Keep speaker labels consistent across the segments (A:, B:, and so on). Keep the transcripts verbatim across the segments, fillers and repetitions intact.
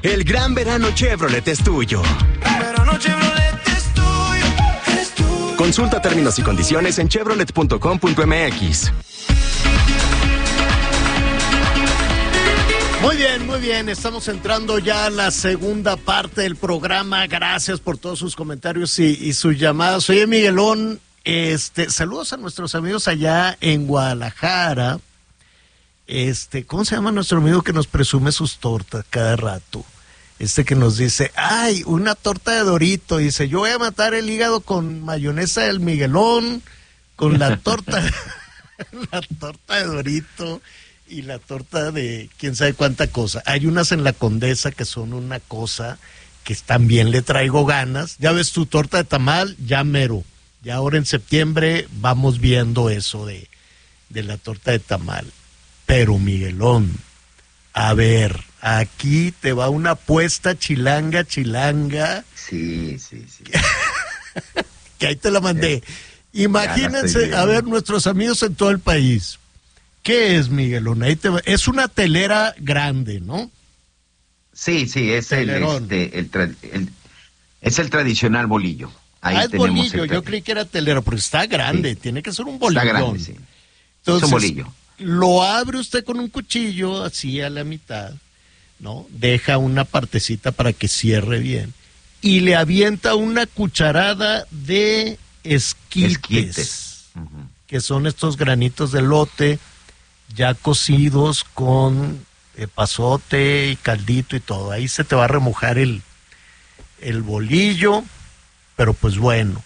A: El gran verano Chevrolet es tuyo.
B: Verano Chevrolet es tuyo, es tuyo.
A: Consulta términos y condiciones en chevrolet punto com punto m x.
C: Muy bien, muy bien. Estamos entrando ya a la segunda parte del programa. Gracias por todos sus comentarios y, y sus llamadas. Oye, Miguelón, este, saludos a nuestros amigos allá en Guadalajara. Este, ¿cómo se llama nuestro amigo que nos presume sus tortas cada rato? Este que nos dice, ay, una torta de Dorito. Dice, yo voy a matar el hígado con mayonesa del Miguelón, con la torta, la torta de Dorito y la torta de quién sabe cuánta cosa. Hay unas en la Condesa que son una cosa que también le traigo ganas. Ya ves tu torta de tamal, ya mero. Ya ahora en septiembre vamos viendo eso de, de la torta de tamal. Pero Miguelón, a ver, aquí te va una apuesta chilanga, chilanga.
D: Sí, sí, sí.
C: Que ahí te la mandé. Imagínense, a ver, nuestros amigos en todo el país. ¿Qué es, Miguelón? Ahí te va. Es una telera grande, ¿no?
D: Sí, sí, es el, este, el, tra- el, es el tradicional bolillo. Ahí
C: ah, es
D: tenemos
C: bolillo,
D: el
C: yo creí que era telera, porque está grande, sí. Tiene que ser un bolillón.
D: Está grande, sí.
C: Entonces,
D: es un bolillo.
C: Lo abre usted con un cuchillo, así a la mitad, ¿no? Deja una partecita para que cierre bien. Y le avienta una cucharada de esquites,
D: esquites. Uh-huh.
C: Que son estos granitos de elote ya cocidos con eh, pasote y caldito y todo. Ahí se te va a remojar el, el bolillo, pero pues bueno.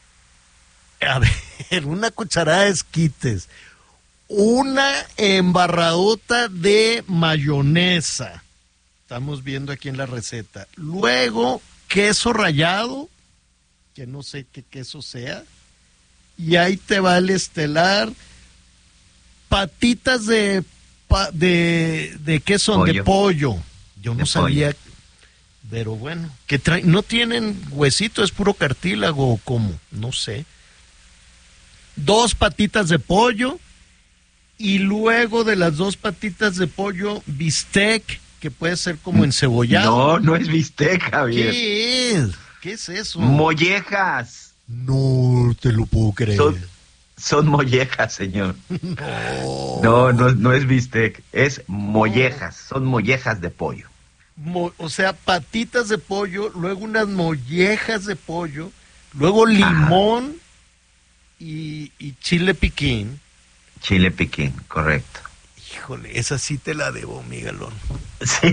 C: A ver, una cucharada de esquites, una embarradota de mayonesa, estamos viendo aquí en la receta. Luego, queso rallado, que no sé qué queso sea, y ahí te va el estelar. Patitas de, pa, de, de ¿qué son? Pollo. De pollo. Yo no de sabía, pollo. Pero bueno, que traen, no tienen huesito, es puro cartílago o cómo, no sé. Dos patitas de pollo y luego de las dos patitas de pollo, bistec, que puede ser como encebollado.
D: No, no es bistec, Javier.
C: ¿Qué es? ¿Qué es eso?
D: Mollejas.
C: No te lo puedo creer.
D: Son... Son mollejas, señor.
C: No.
D: No, no, no es bistec, es mollejas, no. Son mollejas de pollo.
C: Mo, o sea, patitas de pollo, luego unas mollejas de pollo, luego limón y, y chile piquín.
D: Chile piquín, correcto.
C: Híjole, esa sí te la debo, Miguelón.
D: Sí.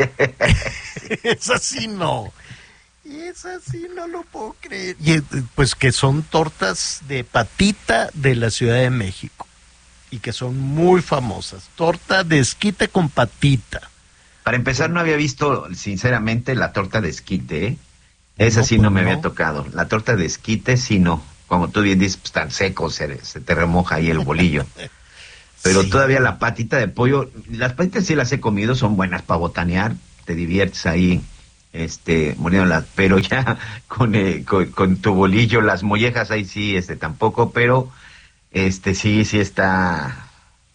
C: Esa sí no. Esa sí no lo puedo creer. Y pues que son tortas de patita de la Ciudad de México y que son muy famosas. Torta de esquite con patita.
D: Para empezar, no había visto, sinceramente, la torta de esquite, ¿eh? Esa no, sí no pues me no. había tocado. La torta de esquite sí no. Como tú bien dices, pues tan seco, se, se te remoja ahí el bolillo. Pero sí. Todavía la patita de pollo, las patitas sí las he comido, son buenas para botanear, te diviertes ahí. Este, muriéndolas, pero ya con, eh, con con tu bolillo, las mollejas ahí sí, este, tampoco, pero este sí, sí está,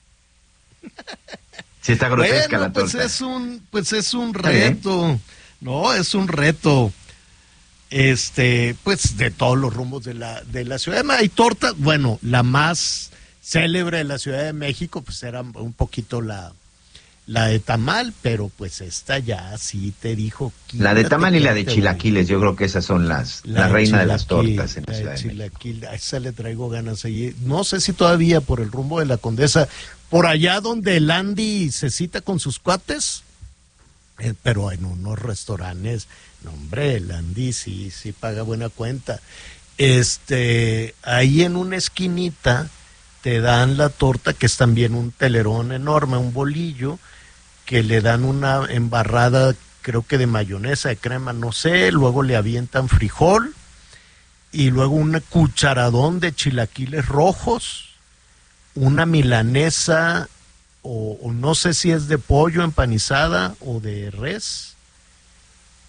D: sí está grotesca
C: bueno,
D: la torta.
C: Pues es un, pues es un reto, ¿eh? No, es un reto, este, pues de todos los rumbos de la, de la ciudad. Hay tortas, bueno, la más célebre de la Ciudad de México, pues era un poquito la La de tamal, pero pues esta ya sí te dijo.
D: La de tamal y la de chilaquiles, yo creo que esas son las, la, la reina de las tortas en la, la ciudad de
C: chilaquil, a esa le traigo ganas ahí. No sé si todavía por el rumbo de la Condesa, por allá donde el Andy se cita con sus cuates, eh, pero en unos restaurantes, no hombre, el Andy sí, sí paga buena cuenta. Este, ahí en una esquinita te dan la torta, que es también un telerón enorme, un bolillo, que le dan una embarrada, creo que de mayonesa, de crema, no sé, luego le avientan frijol, y luego un cucharadón de chilaquiles rojos, una milanesa, o, o no sé si es de pollo empanizada o de res,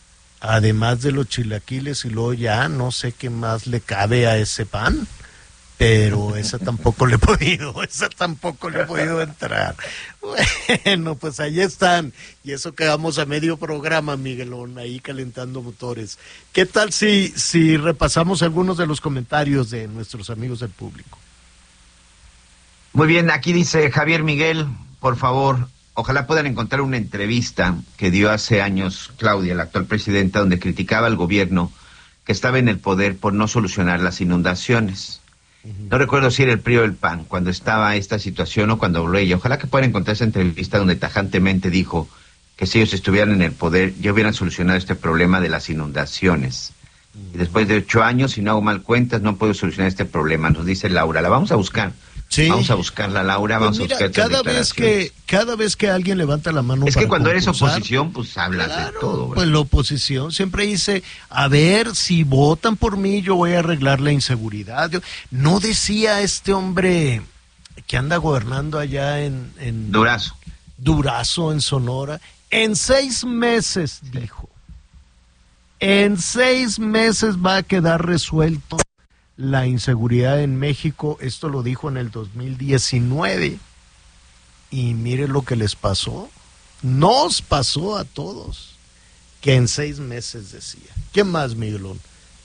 C: además de los chilaquiles, y luego ya no sé qué más le cabe a ese pan, pero esa tampoco le he podido, esa tampoco le he podido entrar. Bueno, pues ahí están, y eso quedamos a medio programa, Miguelón, ahí calentando motores. ¿Qué tal si, si repasamos algunos de los comentarios de nuestros amigos del público?
D: Muy bien, aquí dice Javier Miguel, por favor, ojalá puedan encontrar una entrevista que dio hace años Claudia, la actual presidenta, donde criticaba al gobierno que estaba en el poder por no solucionar las inundaciones. No recuerdo si era el P R I o el P A N cuando estaba esta situación o cuando habló ella. Ojalá que puedan encontrar esa entrevista donde tajantemente dijo que si ellos estuvieran en el poder ya hubieran solucionado este problema de las inundaciones. Y después de ocho años, si no hago mal cuentas, no puedo solucionar este problema, nos dice Laura. La vamos a buscar. Sí. Vamos a buscarla, Laura,
C: pues
D: vamos
C: mira,
D: a buscar
C: cada vez que cada vez que alguien levanta la mano
D: es
C: para
D: que cuando eres
C: concursar,
D: oposición, pues hablas
C: claro,
D: de todo, ¿verdad?
C: Pues la oposición siempre dice, a ver, si votan por mí, yo voy a arreglar la inseguridad. Yo, no decía este hombre que anda gobernando allá en, en
D: Durazo.
C: Durazo, en Sonora, en seis meses, dijo, en seis meses va a quedar resuelto la inseguridad en México. Esto lo dijo en el dos mil diecinueve y mire lo que les pasó, nos pasó a todos, que en seis meses decía. ¿Qué más, Miguelón?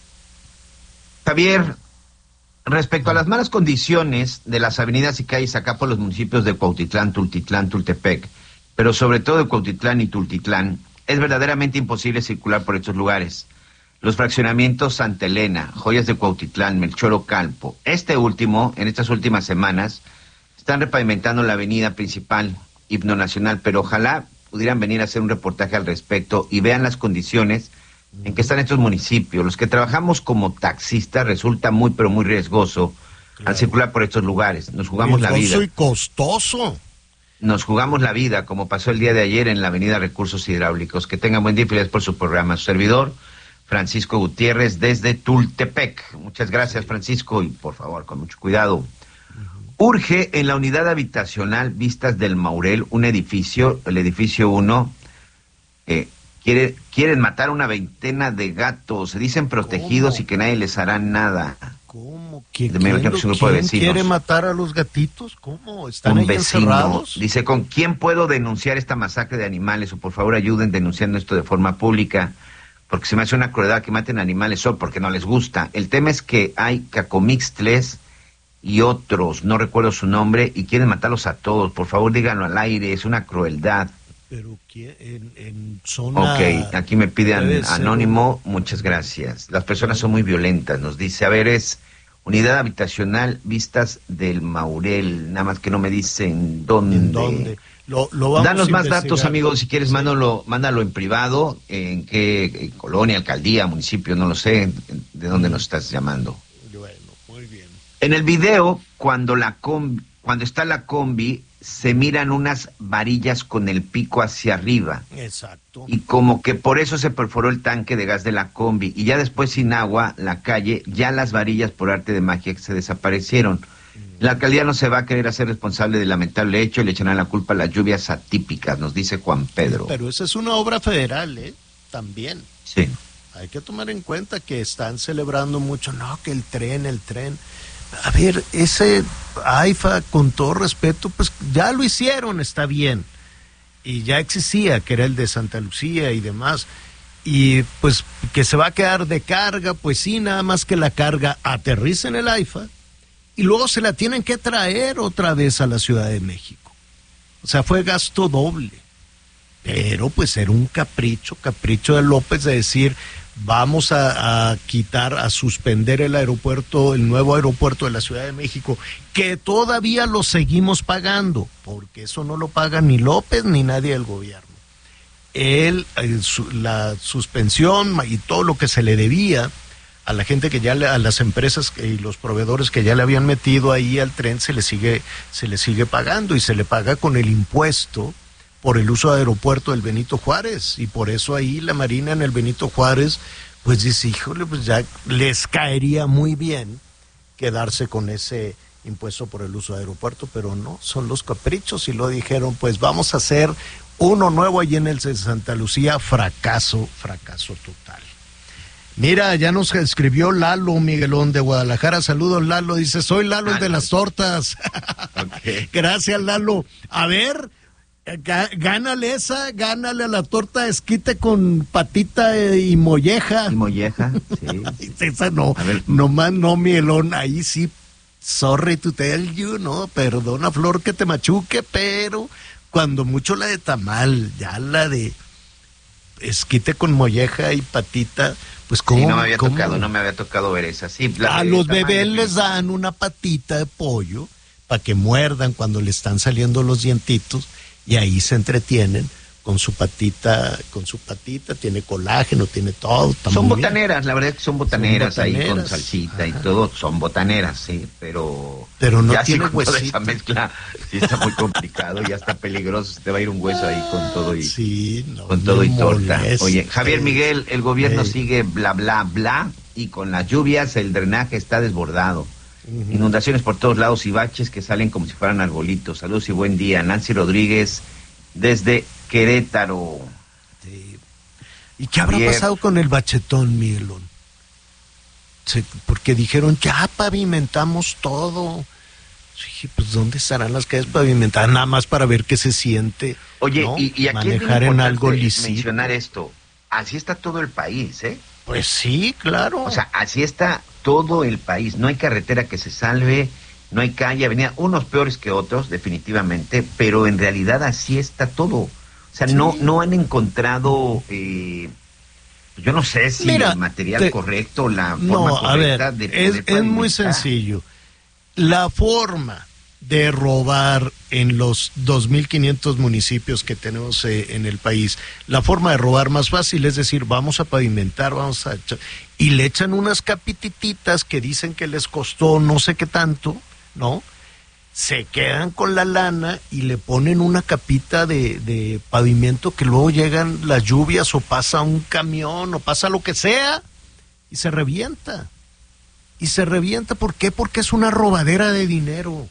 D: Javier, respecto a las malas condiciones de las avenidas y calles acá por los municipios de Cuautitlán, Tultitlán, Tultepec, pero sobre todo de Cuautitlán y Tultitlán, es verdaderamente imposible circular por estos lugares. Los fraccionamientos Santa Elena, Joyas de Cuautitlán, Melchor Ocampo, este último, en estas últimas semanas, están repavimentando la avenida principal, Himno Nacional, pero ojalá pudieran venir a hacer un reportaje al respecto y vean las condiciones en que están estos municipios. Los que trabajamos como taxistas resulta muy, pero muy riesgoso claro. al circular por estos lugares. Nos jugamos la vida.
C: Riesgoso y costoso.
D: Nos jugamos la vida, como pasó el día de ayer en la avenida Recursos Hidráulicos. Que tengan buen día y felicidades por su programa. Su servidor, Francisco Gutiérrez, desde Tultepec. Muchas gracias, Francisco, y por favor, con mucho cuidado. Urge en la unidad habitacional Vistas del Maurel un edificio, el edificio uno, eh, quiere, quieren matar a una veintena de gatos, se dicen protegidos ¿Cómo? Y que nadie les hará nada.
C: ¿Cómo? ¿Quién,
D: de ¿quién,
C: lo,
D: grupo de
C: ¿quién quiere matar a los gatitos? ¿Cómo? ¿Están
D: un
C: ahí
D: vecino
C: encerrados?
D: Dice, ¿con quién puedo denunciar esta masacre de animales? O por favor ayuden denunciando esto de forma pública, porque se me hace una crueldad que maten animales solo porque no les gusta. El tema es que hay cacomixtles y otros, no recuerdo su nombre, y quieren matarlos a todos. Por favor, díganlo al aire, es una crueldad.
C: Pero en, en zona...
D: Ok, aquí me piden anónimo, ser... muchas gracias. Las personas son muy violentas, nos dice, a ver, es unidad habitacional Vistas del Maurel, nada más que no me dicen dónde.
C: ¿En dónde? Lo, lo vamos
D: Danos
C: a
D: más datos, amigos, si quieres,
C: sí.
D: mándalo, mándalo en privado, en qué en colonia, alcaldía, municipio, no lo sé, de dónde nos estás llamando.
C: Bueno, muy bien.
D: En el video, cuando la combi, cuando está la combi, se miran unas varillas con el pico hacia arriba.
C: Exacto.
D: Y como que por eso se perforó el tanque de gas de la combi. Y ya después, sin agua, la calle, ya las varillas por arte de magia se desaparecieron. La alcaldía no se va a querer hacer responsable del lamentable hecho y le echarán la culpa a las lluvias atípicas, nos dice Juan Pedro.
C: Pero esa es una obra federal, ¿eh? También.
D: Sí.
C: Hay que tomar en cuenta que están celebrando mucho, no, que el tren, el tren. A ver, ese AIFA, con todo respeto, pues ya lo hicieron, está bien. Y ya existía, que era el de Santa Lucía y demás. Y pues que se va a quedar de carga, pues sí, nada más que la carga aterriza en el AIFA y luego se la tienen que traer otra vez a la Ciudad de México. O sea, fue gasto doble. Pero pues era un capricho, capricho de López de decir, vamos a, a quitar, a suspender el aeropuerto, el nuevo aeropuerto de la Ciudad de México, que todavía lo seguimos pagando, porque eso no lo paga ni López ni nadie del gobierno. Él, el, la suspensión y todo lo que se le debía a la gente que ya, le, a las empresas y los proveedores que ya le habían metido ahí al tren, se le sigue, se le sigue pagando y se le paga con el impuesto por el uso de aeropuerto del Benito Juárez, y por eso ahí la Marina en el Benito Juárez, pues dice, híjole, pues ya les caería muy bien quedarse con ese impuesto por el uso de aeropuerto, pero no, son los caprichos, y lo dijeron, pues vamos a hacer uno nuevo allí en el de Santa Lucía, fracaso, fracaso total. Mira, ya nos escribió Lalo Miguelón de Guadalajara. Saludos, Lalo. Dice, soy Lalo, el de las tortas.
D: Okay.
C: Gracias, Lalo. A ver, gánale esa, gánale a la torta de esquite con patita y molleja.
D: Y molleja, sí.
C: Esa no, nomás no, Miguelón, ahí sí, sorry to tell you, no, perdona, Flor, que te machuque, pero cuando mucho la de tamal, ya la de esquite con molleja y patita, pues cómo.
D: Sí, no me había
C: cómo?
D: tocado, no me había tocado ver esa. Sí,
C: a los bebés les dan una patita de pollo para que muerdan cuando le están saliendo los dientitos y ahí se entretienen con su patita, con su patita, tiene colágeno, tiene todo.
D: Son botaneras, bien. La verdad es que son botaneras, son botaneras ahí con salsita. Ajá. Y todo, son botaneras, sí, pero...
C: Pero no
D: ya
C: tiene
D: sí,
C: huesito.
D: Esa mezcla sí está muy complicado, ya está peligroso, te va a ir un hueso ahí con todo y,
C: sí, no,
D: con todo y torta.
C: Moleste.
D: Oye, Javier Miguel, el gobierno hey. sigue bla, bla, bla, y con las lluvias el drenaje está desbordado. Uh-huh. Inundaciones por todos lados y baches que salen como si fueran arbolitos. Saludos y buen día. Nancy Rodríguez, desde Querétaro.
C: Sí. ¿Y qué habrá Javier. pasado con el bachetón, Miguelón? Sí, porque dijeron, ya pavimentamos todo. Sí, pues ¿dónde estarán las calles pavimentadas? Nada más para ver qué se siente.
D: Oye,
C: ¿no?
D: y, y aquí
C: manejar
D: es
C: en algo
D: lisito. Mencionar esto. Así está todo el país, ¿eh?
C: Pues sí, claro.
D: O sea, así está todo el país. No hay carretera que se salve, no hay calle, avenida, unos peores que otros, definitivamente, pero en realidad así está todo. O sea, sí. no, no han encontrado, eh, yo no sé si Mira, el material te, correcto, la forma
C: no,
D: correcta
C: a ver,
D: de poder
C: es, es muy sencillo. La forma de robar en los dos mil quinientos municipios que tenemos eh, en el país, la forma de robar más fácil es decir, vamos a pavimentar, vamos a... y le echan unas capitititas que dicen que les costó no sé qué tanto, ¿no? Se quedan con la lana y le ponen una capita de, de pavimento que luego llegan las lluvias o pasa un camión o pasa lo que sea y se revienta. Y se revienta, ¿por qué? Porque es una robadera de dinero.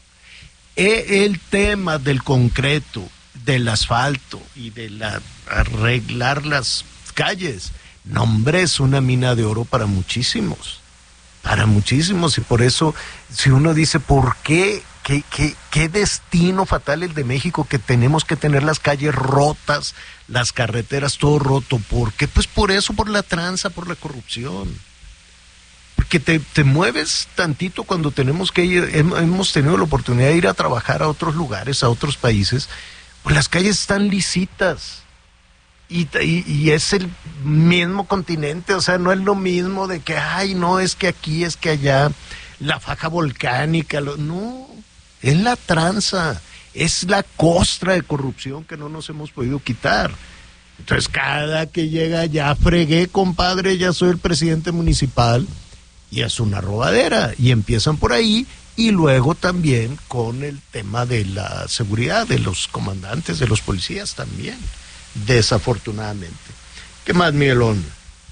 C: El tema del concreto, del asfalto y de la, arreglar las calles, no, hombre, es una mina de oro para muchísimos, para muchísimos, y por eso, si uno dice, ¿por qué? ¿Qué, qué, qué destino fatal el de México, que tenemos que tener las calles rotas, las carreteras todo roto? ¿Por qué? Pues por eso, por la tranza, por la corrupción. Porque te, te mueves tantito cuando tenemos que ir, hemos tenido la oportunidad de ir a trabajar a otros lugares, a otros países, pues las calles están lisitas y, y, y es el mismo continente, o sea, no es lo mismo de que, ay, no, es que aquí, es que allá, la faja volcánica, lo, no, es la tranza, es la costra de corrupción que no nos hemos podido quitar. Entonces, cada que llega, ya fregué, compadre, ya soy el presidente municipal, y es una robadera, y empiezan por ahí, y luego también con el tema de la seguridad de los comandantes, de los policías también, desafortunadamente. ¿Qué más, Miguelón?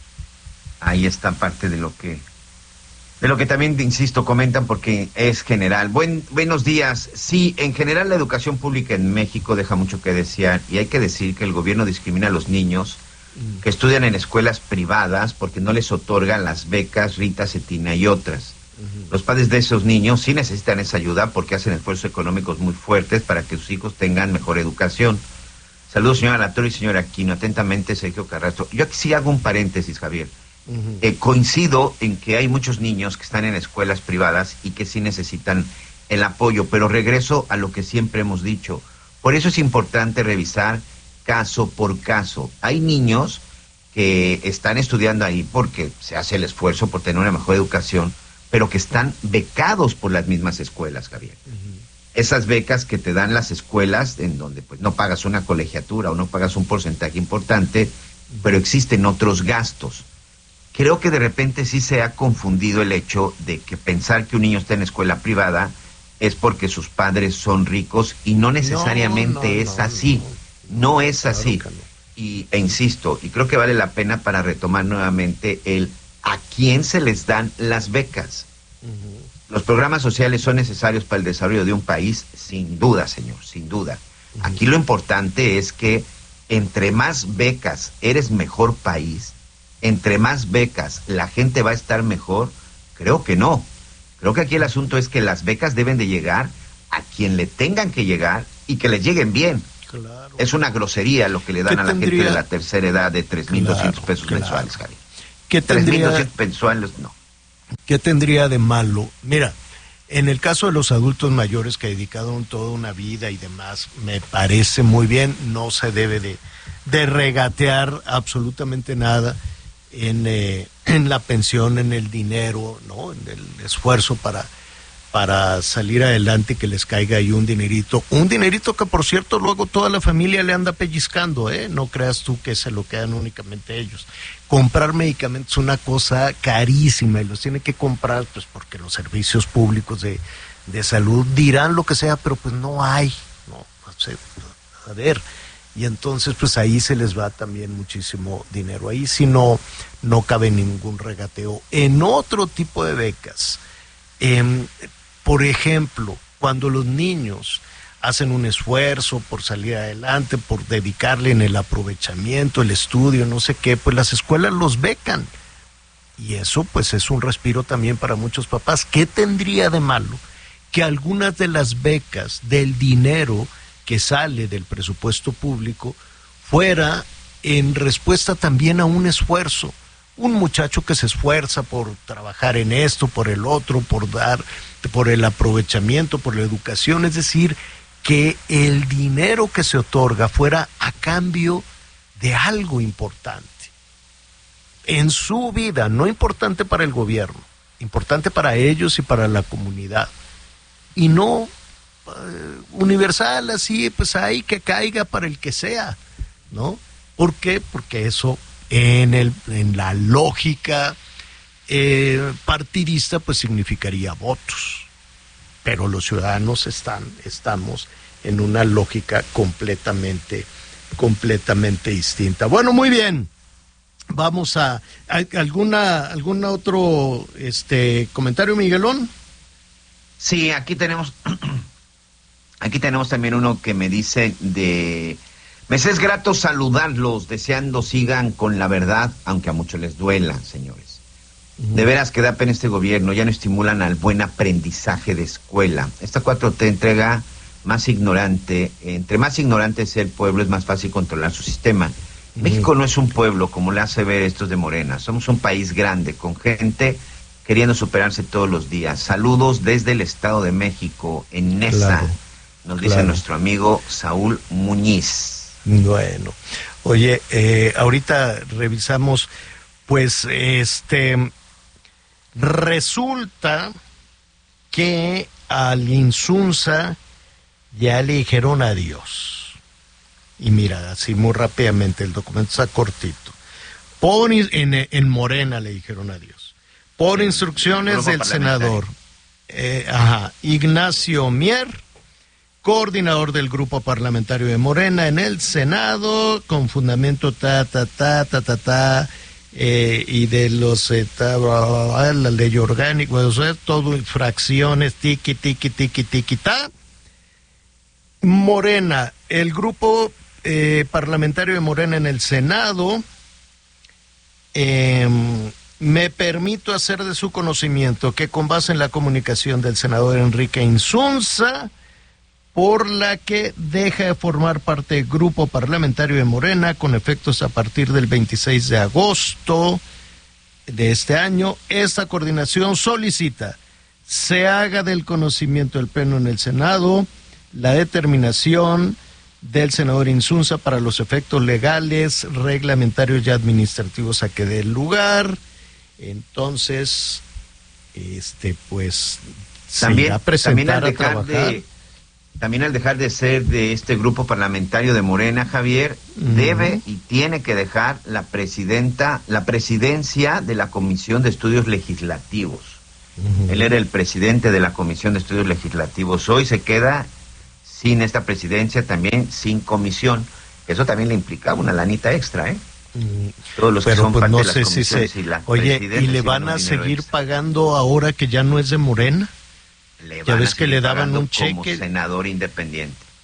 D: Ahí está parte de lo que, de lo que también, insisto, comentan porque es general. Buen, buenos días. Sí, en general la educación pública en México deja mucho que desear, y hay que decir que el gobierno discrimina a los niños que estudian en escuelas privadas porque no les otorgan las becas Rita Cetina y otras. Uh-huh. Los padres de esos niños sí necesitan esa ayuda porque hacen esfuerzos económicos muy fuertes para que sus hijos tengan mejor educación. Saludos, señora Latorre y señora Aquino. Atentamente, Sergio Carrasco. Yo aquí sí hago un paréntesis, Javier. Uh-huh. Eh, coincido en que hay muchos niños que están en escuelas privadas y que sí necesitan el apoyo, pero regreso a lo que siempre hemos dicho. Por eso es importante revisar caso por caso. Hay niños que están estudiando ahí porque se hace el esfuerzo por tener una mejor educación, pero que están becados por las mismas escuelas, Javier. Uh-huh. Esas becas que te dan las escuelas, en donde pues no pagas una colegiatura o no pagas un porcentaje importante, uh-huh, pero existen otros gastos. Creo que de repente sí se ha confundido el hecho de que pensar que un niño está en escuela privada es porque sus padres son ricos, y no necesariamente no, no, es no, así. No. No es así, claro no. y, e insisto, y creo que vale la pena para retomar nuevamente el a quién se les dan las becas. Uh-huh. Los programas sociales son necesarios para el desarrollo de un país, sin duda, señor, sin duda. Uh-huh. Aquí lo importante es que entre más becas eres mejor país, entre más becas la gente va a estar mejor, creo que no. Creo que aquí el asunto es que las becas deben de llegar a quien le tengan que llegar y que les lleguen bien.
C: Claro.
D: Es una grosería lo que le dan a la
C: tendría?
D: gente de la tercera edad de tres mil doscientos pesos
C: claro.
D: mensuales, Javier.
C: ¿Qué
D: tres mil
C: tendría,
D: doscientos mensuales, no.
C: ¿Qué tendría de malo? Mira, en el caso de los adultos mayores que dedicaron toda una vida y demás, me parece muy bien, no se debe de, de regatear absolutamente nada en, eh, en la pensión, en el dinero, ¿no? En el esfuerzo para, para salir adelante y que les caiga ahí un dinerito. Un dinerito que, por cierto, luego toda la familia le anda pellizcando, ¿eh? No creas tú que se lo quedan únicamente ellos. Comprar medicamentos es una cosa carísima y los tiene que comprar pues porque los servicios públicos de, de salud dirán lo que sea, pero pues no hay, no, no sé, a ver, y entonces pues ahí se les va también muchísimo dinero, ahí sí no, no cabe ningún regateo. En otro tipo de becas, eh, por ejemplo, cuando los niños hacen un esfuerzo por salir adelante, por dedicarle en el aprovechamiento, el estudio, no sé qué, pues las escuelas los becan. Y eso pues es un respiro también para muchos papás. ¿Qué tendría de malo que algunas de las becas del dinero que sale del presupuesto público fuera en respuesta también a un esfuerzo? Un muchacho que se esfuerza por trabajar en esto, por el otro, por dar, por el aprovechamiento, por la educación, es decir, que el dinero que se otorga fuera a cambio de algo importante en su vida, no importante para el gobierno, importante para ellos y para la comunidad, y no uh, universal, así, pues ahí que caiga para el que sea, ¿no? ¿Por qué? Porque eso en, el, en la lógica eh, partidista, pues significaría votos. Pero los ciudadanos están, estamos en una lógica completamente, completamente distinta. Bueno, muy bien. Vamos a, a alguna, algún otro este comentario, Miguelón.
D: Sí, aquí tenemos, aquí tenemos también uno que me dice de, me es grato saludarlos, deseando sigan con la verdad, aunque a muchos les duela, señores. De veras que da pena este gobierno, ya no estimulan al buen aprendizaje de escuela. Esta cuatro T entrega más ignorante, entre más ignorante sea el pueblo, es más fácil controlar su sistema. Uh-huh. México no es un pueblo, como le hace ver estos de Morena, somos un país grande, con gente queriendo superarse todos los días. Saludos desde el Estado de México, en Nesa, claro, nos dice claro. Nuestro amigo Saúl Muñiz.
C: Bueno, oye, eh, ahorita revisamos, pues, este... resulta que al Insunza ya le dijeron adiós. Y mira, así muy rápidamente, el documento está cortito. Por, en, en Morena le dijeron adiós. Por instrucciones del senador eh, ajá, Ignacio Mier, coordinador del grupo parlamentario de Morena en el Senado, con fundamento ta, ta, ta, ta, ta, ta, Eh, y de los eh, ta, bla, bla, bla, la ley orgánica, o sea, todo infracciones, tiqui, tiqui, tiqui, tiqui, ta. Morena, el grupo eh, parlamentario de Morena en el Senado, eh, me permito hacer de su conocimiento que con base en la comunicación del senador Enrique Insunza, por la que deja de formar parte del grupo parlamentario de Morena con efectos a partir del veintiséis de agosto de este año, esta coordinación solicita se haga del conocimiento del Pleno en el Senado la determinación del senador Insunza para los efectos legales, reglamentarios y administrativos a que dé lugar. Entonces, este pues
D: también,
C: se irá a presentar
D: también al
C: a
D: dejar
C: trabajar.
D: De... También al dejar de ser de este grupo parlamentario de Morena, Javier, uh-huh. debe y tiene que dejar la presidenta, la presidencia de la Comisión de Estudios Legislativos. Uh-huh. Él era el presidente de la Comisión de Estudios Legislativos. Hoy se queda sin esta presidencia, también sin comisión. Eso también le implicaba una lanita extra, ¿eh? Uh-huh. Todos los
C: Pero
D: que son
C: pues
D: parte
C: no
D: de las
C: sé si se...
D: y la
C: Oye, ¿y le van a seguir extra. pagando ahora que ya no es de Morena?
D: Le
C: ya ves que le daban un
D: cheque como
C: cheque
D: senador independiente.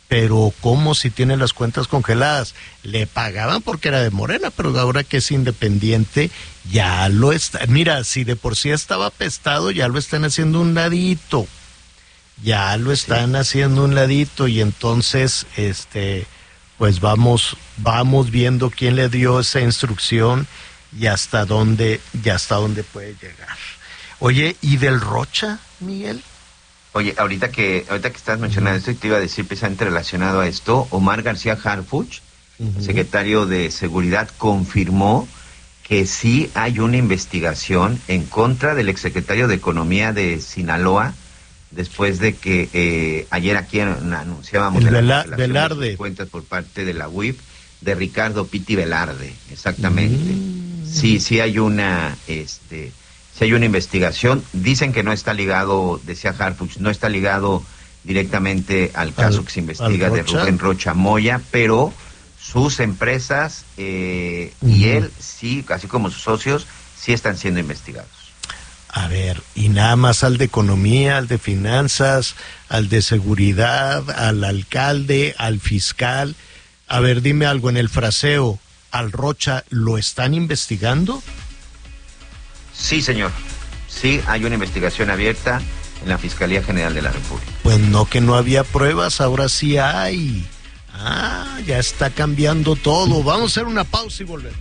C: pero ¿cómo si tiene las cuentas congeladas? Le pagaban porque era de Morena, pero ahora que es independiente, ya lo está. Mira, si de por sí estaba apestado, ya lo están haciendo un ladito. Ya lo están sí. haciendo un ladito, y entonces, este, pues vamos, vamos viendo quién le dio esa instrucción y hasta dónde, y hasta dónde puede llegar. Oye, ¿y del Rocha, Miguel?
D: Oye, ahorita que ahorita que estás mencionando esto, y te iba a decir precisamente relacionado a esto, Omar García Harfuch, uh-huh. secretario de Seguridad, confirmó que sí hay una investigación en contra del exsecretario de Economía de Sinaloa, después de que eh, ayer aquí anunciábamos
C: el
D: de
C: la
D: la
C: Velarde.
D: de cuentas por parte de la U I P de Ricardo Pitti Velarde, exactamente. Uh-huh. Sí, sí hay una... este Si hay una investigación, dicen que no está ligado, decía Harfuch, no está ligado directamente al caso al, que se investiga de Rubén Rocha Moya, pero sus empresas eh, uh-huh. y él, sí, así como sus socios, sí están siendo investigados.
C: A ver, y nada más al de Economía, al de Finanzas, al de Seguridad, al alcalde, al fiscal. A ver, dime algo, en el fraseo, ¿al Rocha lo están investigando?
D: Sí, señor. Sí, hay una investigación abierta en la Fiscalía General de la República.
C: Pues no, que no había pruebas, ahora sí hay. Ah, ya está cambiando todo. Vamos a hacer una pausa y volvemos.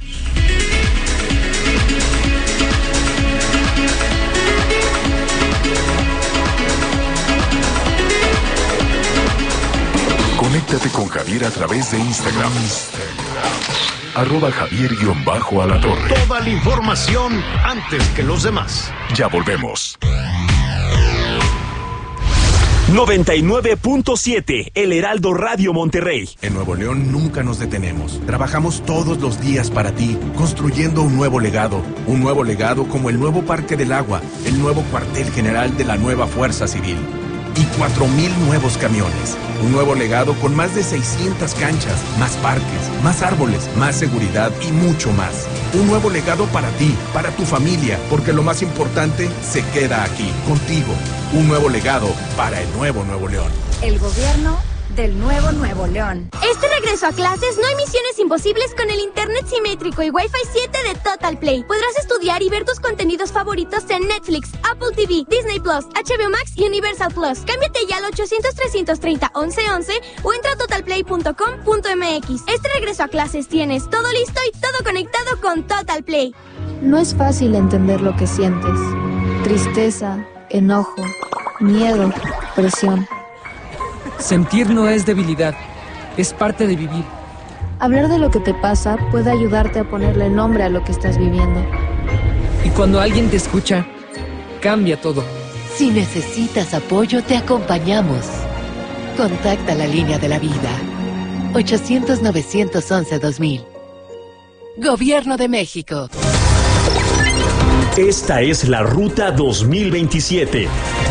E: Conéctate con Javier a través de Instagram. Arroba Javier-Alatorre.
C: Toda la información antes que los demás.
E: Ya volvemos.
F: noventa y nueve punto siete, El Heraldo Radio Monterrey.
G: En Nuevo León nunca nos detenemos. Trabajamos todos los días para ti, construyendo un nuevo legado. Un nuevo legado como el nuevo Parque del Agua, el nuevo cuartel general de la nueva Fuerza Civil. Y cuatro mil nuevos camiones. Un nuevo legado con más de seiscientas canchas, más parques, más árboles, más seguridad y mucho más. Un nuevo legado para ti, para tu familia, porque lo más importante se queda aquí, contigo. Un nuevo legado para el nuevo Nuevo León.
H: El gobierno del nuevo Nuevo León.
I: Este regreso a clases no hay misiones imposibles con el internet simétrico y Wi-Fi siete de Total Play. Podrás estudiar y ver tus contenidos favoritos en Netflix, Apple T V, Disney Plus, H B O Max y Universal Plus. Cámbiate ya al ochocientos, trescientos treinta, once once o entra a total play punto com punto m x. Este regreso a clases tienes todo listo y todo conectado con Total Play.
J: No es fácil entender lo que sientes. Tristeza, enojo, miedo, presión.
K: Sentir no es debilidad, es parte de vivir.
J: Hablar de lo que te pasa puede ayudarte a ponerle nombre a lo que estás viviendo.
K: Y cuando alguien te escucha, cambia todo.
L: Si necesitas apoyo, te acompañamos. Contacta la línea de la vida. ochocientos, novecientos once, dos mil. Gobierno de México.
F: Esta es la Ruta dos mil veintisiete.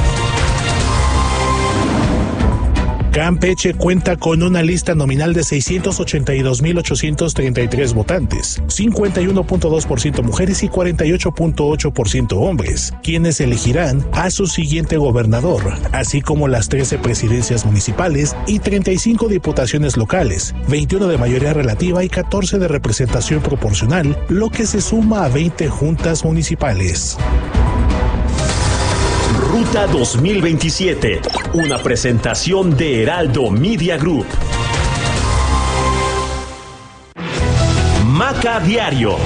M: Campeche cuenta con una lista nominal de seiscientos ochenta y dos mil ochocientos treinta y tres votantes, cincuenta y uno punto dos por ciento mujeres y cuarenta y ocho punto ocho por ciento hombres, quienes elegirán a su siguiente gobernador, así como las trece presidencias municipales y treinta y cinco diputaciones locales, veintiuno de mayoría relativa y catorce de representación proporcional, lo que se suma a veinte juntas municipales.
F: Ruta dos mil veintisiete, una presentación de Heraldo Media Group. Maca Diario.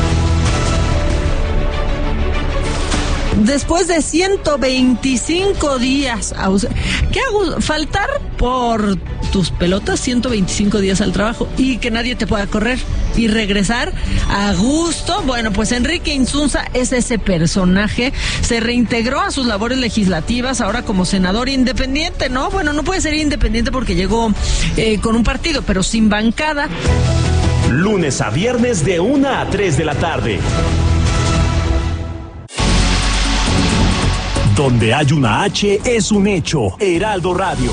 N: Después de ciento veinticinco días, ¿qué hago? Faltar por tus pelotas ciento veinticinco días al trabajo y que nadie te pueda correr y regresar a gusto. Bueno, pues Enrique Insunza es ese personaje, se reintegró a sus labores legislativas ahora como senador independiente, ¿no? Bueno, no puede ser independiente porque llegó eh, con un partido, pero sin bancada.
F: Lunes a viernes de una a tres de la tarde. Donde hay una H es un hecho. Heraldo Radio.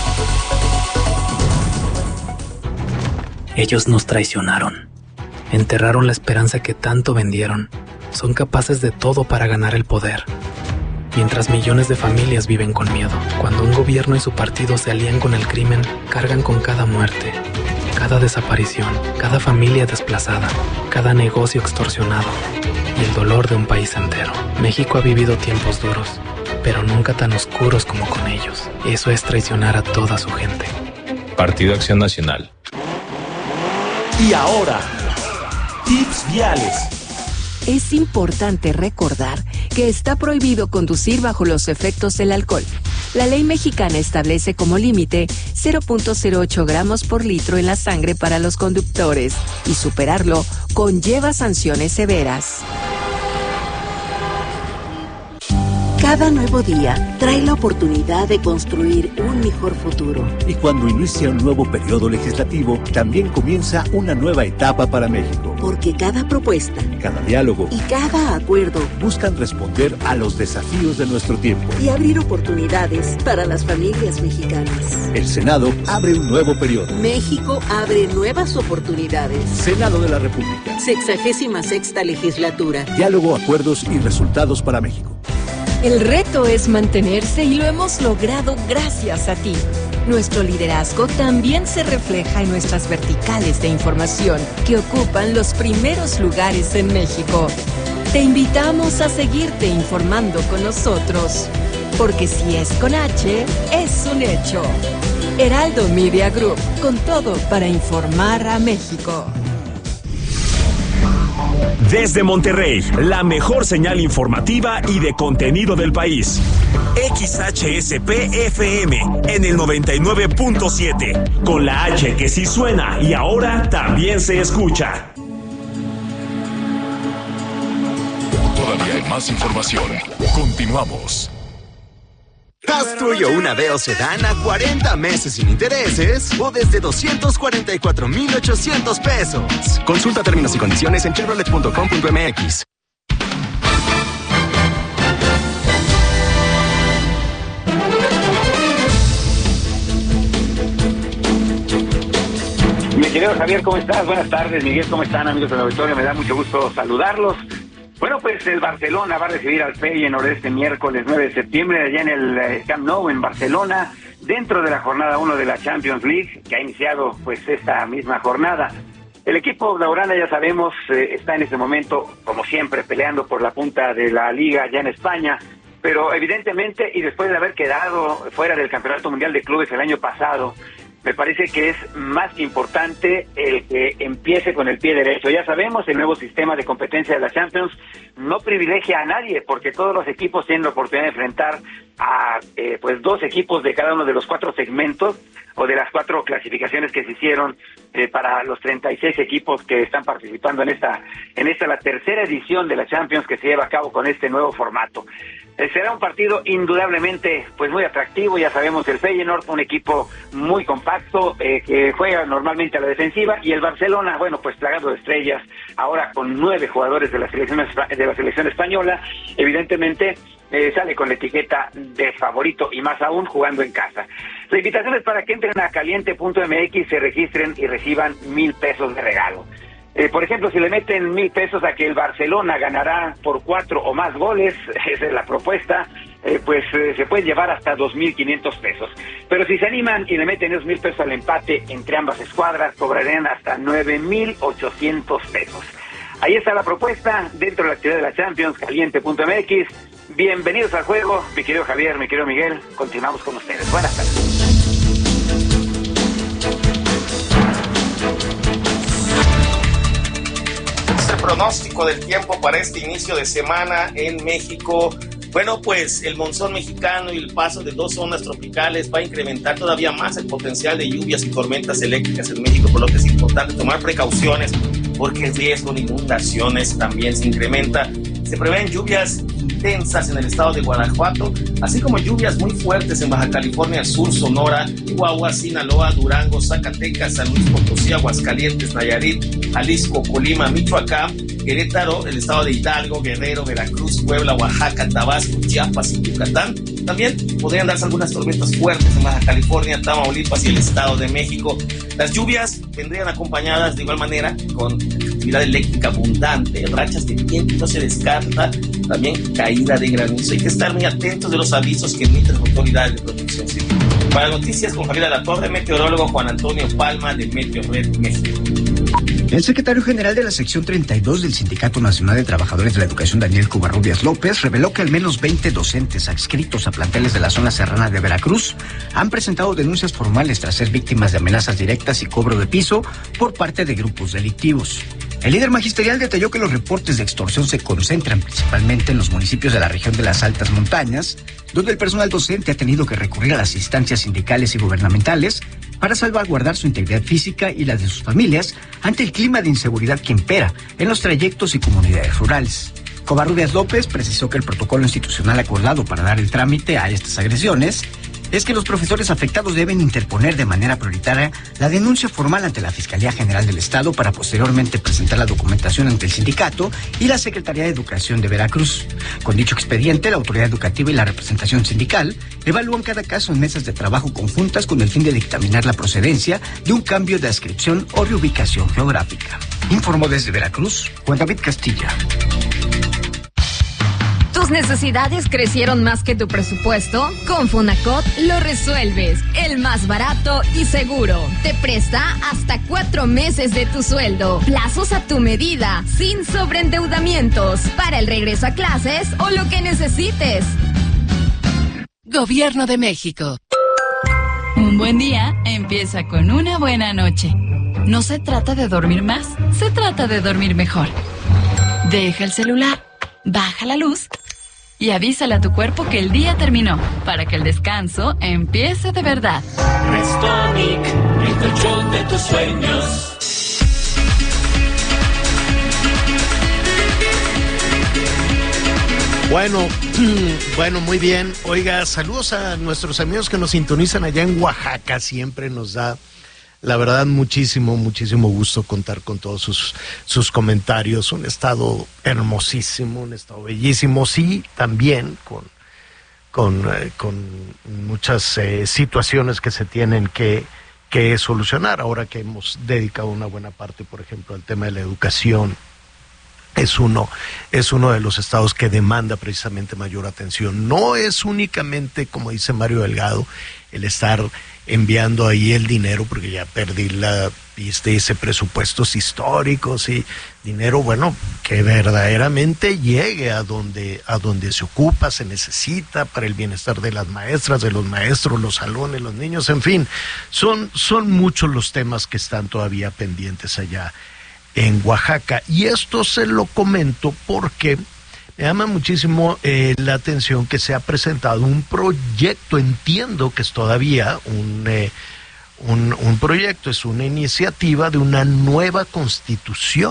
O: Ellos nos traicionaron. Enterraron la esperanza que tanto vendieron. Son capaces de todo para ganar el poder. mientras millones de familias viven con miedo. Cuando un gobierno y su partido se alían con el crimen, cargan con cada muerte, cada desaparición, cada familia desplazada, cada negocio extorsionado y el dolor de un país entero. México ha vivido tiempos duros, pero nunca tan oscuros como con ellos. Eso es traicionar a toda su gente.
P: Partido Acción Nacional.
F: Y ahora, tips viales.
L: Es importante recordar que está prohibido conducir bajo los efectos del alcohol. La ley mexicana establece como límite cero punto cero ocho gramos por litro en la sangre para los conductores y superarlo conlleva sanciones severas.
Q: Cada nuevo día trae la oportunidad de construir un mejor futuro.
R: Y cuando inicia un nuevo periodo legislativo, también comienza una nueva etapa para México.
Q: Porque cada propuesta,
R: cada diálogo
Q: y cada acuerdo
R: buscan responder a los desafíos de nuestro tiempo
Q: y abrir oportunidades para las familias mexicanas.
R: El Senado abre un nuevo periodo.
Q: México abre nuevas oportunidades.
R: Senado de la República.
Q: Sexagésima sexta legislatura.
R: Diálogo, acuerdos y resultados para México.
L: El reto es mantenerse y lo hemos logrado gracias a ti. Nuestro liderazgo también se refleja en nuestras verticales de información, que ocupan los primeros lugares en México. Te invitamos a seguirte informando con nosotros, porque si es con H, es un hecho. Heraldo Media Group, con todo para informar a México.
F: Desde Monterrey, la mejor señal informativa y de contenido del país. X H S P F M en el noventa y nueve punto siete, con la H que sí suena y ahora también se escucha.
E: Todavía hay más información. Continuamos.
A: Haz tuyo una Veo Sedán a cuarenta meses sin intereses o desde doscientos cuarenta y cuatro mil ochocientos pesos. Consulta términos y condiciones en chevrolet punto com punto m x.
S: Mi querido Javier, ¿cómo estás? Buenas tardes. Miguel, ¿cómo están, amigos del auditorio? Me da mucho gusto saludarlos. Bueno, pues el Barcelona va a recibir al Feyenoord este miércoles nueve de septiembre allá en el Camp Nou en Barcelona, dentro de la jornada uno de la Champions League, que ha iniciado pues esta misma jornada. El equipo blaugrana, ya sabemos, eh, está en este momento, como siempre, peleando por la punta de la liga allá en España, pero evidentemente, y después de haber quedado fuera del Campeonato Mundial de Clubes el año pasado, me parece que es más importante el que empiece con el pie derecho. Ya sabemos, el nuevo sistema de competencia de la Champions no privilegia a nadie, porque todos los equipos tienen la oportunidad de enfrentar a eh, pues dos equipos de cada uno de los cuatro segmentos o de las cuatro clasificaciones que se hicieron eh, para los treinta y seis equipos que están participando en esta en esta la tercera edición de la Champions que se lleva a cabo con este nuevo formato. Eh, será un partido indudablemente pues muy atractivo. Ya sabemos, el Feyenoord, un equipo muy compacto eh, que juega normalmente a la defensiva, y el Barcelona, bueno, pues plagado de estrellas, ahora con nueve jugadores de la selección de la selección española, evidentemente eh, sale con la etiqueta de favorito, y más aún jugando en casa. La invitación es para que entren a caliente punto m x, se registren y reciban mil pesos de regalo. Eh, por ejemplo, si le meten mil pesos a que el Barcelona ganará por cuatro o más goles, esa es la propuesta, eh, pues eh, se puede llevar hasta dos mil quinientos pesos. Pero si se animan y le meten esos mil pesos al empate entre ambas escuadras, cobrarán hasta nueve mil ochocientos pesos. Ahí está la propuesta dentro de la actividad de la Champions, caliente punto m x. Bienvenidos al juego, mi querido Javier, mi querido Miguel, continuamos con ustedes. Buenas tardes.
T: El pronóstico del tiempo para este inicio de semana en México. Bueno, pues el monzón mexicano y el paso de dos zonas tropicales va a incrementar todavía más el potencial de lluvias y tormentas eléctricas en México, por lo que es importante tomar precauciones porque el riesgo de inundaciones también se incrementa. Se prevén lluvias intensas en el estado de Guanajuato, así como lluvias muy fuertes en Baja California Sur, Sonora, Chihuahua, Sinaloa, Durango, Zacatecas, San Luis Potosí, Aguascalientes, Nayarit, Jalisco, Colima, Michoacán, Querétaro, el estado de Hidalgo, Guerrero, Veracruz, Puebla, Oaxaca, Tabasco, Chiapas y Yucatán. También podrían darse algunas tormentas fuertes en Baja California, Tamaulipas y el estado de México. Las lluvias vendrían acompañadas de igual manera con actividad eléctrica abundante, rachas de viento, no se descarta también caída de granizo. Hay que estar muy atentos de los avisos que emiten las autoridades de protección civil. Para noticias con Javier Alatorre, meteorólogo Juan Antonio Palma de Meteorred México.
U: El secretario general de la sección treinta y dos del Sindicato Nacional de Trabajadores de la Educación, Daniel Covarrubias López, reveló que al menos veinte docentes adscritos a planteles de la zona serrana de Veracruz han presentado denuncias formales tras ser víctimas de amenazas directas y cobro de piso por parte de grupos delictivos. El líder magisterial detalló que los reportes de extorsión se concentran principalmente en los municipios de la región de las altas montañas, donde el personal docente ha tenido que recurrir a las instancias sindicales y gubernamentales para salvaguardar su integridad física y la de sus familias ante el clima de inseguridad que impera en los trayectos y comunidades rurales. Covarrubias López precisó que el protocolo institucional acordado para dar el trámite a estas agresiones es que los profesores afectados deben interponer de manera prioritaria la denuncia formal ante la Fiscalía General del Estado para posteriormente presentar la documentación ante el sindicato y la Secretaría de Educación de Veracruz. Con dicho expediente, la autoridad educativa y la representación sindical evalúan cada caso en mesas de trabajo conjuntas con el fin de dictaminar la procedencia de un cambio de adscripción o reubicación geográfica. Informó desde Veracruz, Juan David Castilla.
L: ¿Tus necesidades crecieron más que tu presupuesto? Con Fonacot lo resuelves. El más barato y seguro. Te presta hasta cuatro meses de tu sueldo. Plazos a tu medida, sin sobreendeudamientos. Para el regreso a clases o lo que necesites.
V: Gobierno de México. Un buen día empieza con una buena noche. No se trata de dormir más, se trata de dormir mejor. Deja el celular, baja la luz y avísale a tu cuerpo que el día terminó, para que el descanso empiece de verdad.
B: Restonic, el colchón de tus sueños.
C: Bueno, bueno, muy bien. Oiga, saludos a nuestros amigos que nos sintonizan allá en Oaxaca. Siempre nos da, la verdad, muchísimo, muchísimo gusto contar con todos sus, sus comentarios. Un estado hermosísimo, un estado bellísimo, sí, también con, con, eh, con muchas eh, situaciones que se tienen que, que solucionar. Ahora que hemos dedicado una buena parte, por ejemplo, al tema de la educación, es uno, es uno de los estados que demanda precisamente mayor atención. No es únicamente, como dice Mario Delgado, el estar enviando ahí el dinero, porque ya perdí la vista, ese presupuestos históricos y dinero, bueno, que verdaderamente llegue a donde, a donde se ocupa, se necesita para el bienestar de las maestras, de los maestros, los salones, los niños, en fin, son, son muchos los temas que están todavía pendientes allá en Oaxaca. Y esto se lo comento porque me llama muchísimo eh, la atención que se ha presentado un proyecto, entiendo que es todavía un, eh, un, un proyecto, es una iniciativa de una nueva constitución